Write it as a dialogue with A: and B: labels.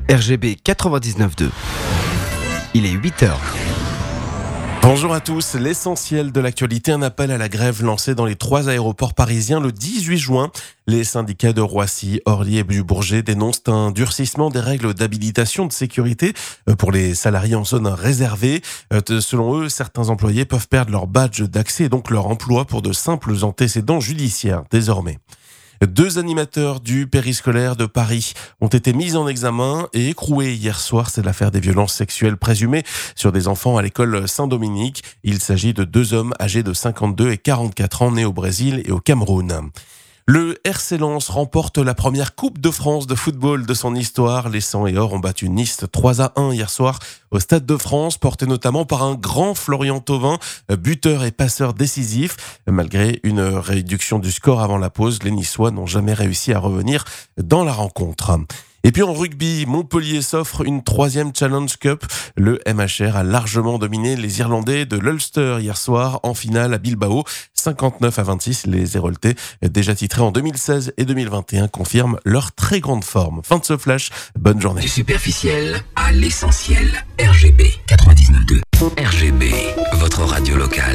A: RGB 99.2. Il est 8h.
B: Bonjour à tous, l'essentiel de l'actualité, un appel à la grève lancé dans les 3 aéroports parisiens le 18 juin. Les syndicats de Roissy, Orly et du Bourget dénoncent un durcissement des règles d'habilitation de sécurité pour les salariés en zone réservée. Selon eux, certains employés peuvent perdre leur badge d'accès et donc leur emploi pour de simples antécédents judiciaires désormais. 2 animateurs du périscolaire de Paris ont été mis en examen et écroués hier soir. C'est l'affaire des violences sexuelles présumées sur des enfants à l'école Saint-Dominique. Il s'agit de 2 hommes âgés de 52 et 44 ans nés au Brésil et au Cameroun. Le RC Lens remporte la première Coupe de France de football de son histoire. Les Sang et Or ont battu Nice 3-1 hier soir au Stade de France, porté notamment par un grand Florian Thauvin, buteur et passeur décisif. Malgré une réduction du score avant la pause, les Niçois n'ont jamais réussi à revenir dans la rencontre. Et puis en rugby, Montpellier s'offre une 3e Challenge Cup. Le MHR a largement dominé les Irlandais de l'Ulster hier soir en finale à Bilbao. 59-26, les Héroltais, déjà titrés en 2016 et 2021, confirment leur très grande forme. Fin de ce flash, bonne journée.
C: Du superficiel à l'essentiel, RGB 99.2. RGB, votre radio locale.